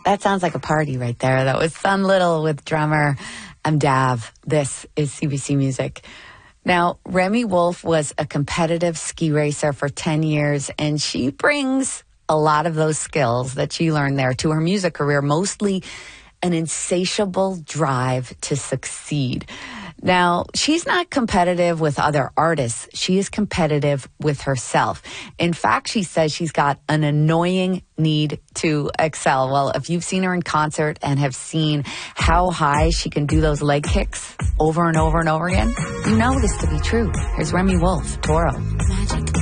That sounds like a party right there. That was Sun Little with drummer Dav. This is CBC Music. Now, Remi Wolf was a competitive ski racer for 10 years, and she brings a lot of those skills that she learned there to her music career, mostly an insatiable drive to succeed. Now, she's not competitive with other artists. She is competitive with herself. In fact, she says she's got an annoying need to excel. Well, if you've seen her in concert and have seen how high she can do those leg kicks over and over and over again, you know this to be true. Here's Remi Wolf, Toro. Magic.